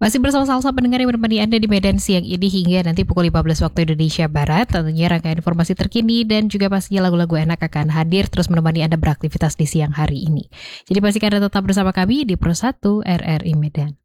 Masih bersama Salsa pendengar yang menemani Anda di Medan siang ini hingga nanti pukul 15 waktu Indonesia Barat. Tentunya rangkaian informasi terkini dan juga pastinya lagu-lagu enak akan hadir terus menemani Anda beraktivitas di siang hari ini. Jadi pastikan Anda tetap bersama kami di Pro 1 RRI Medan.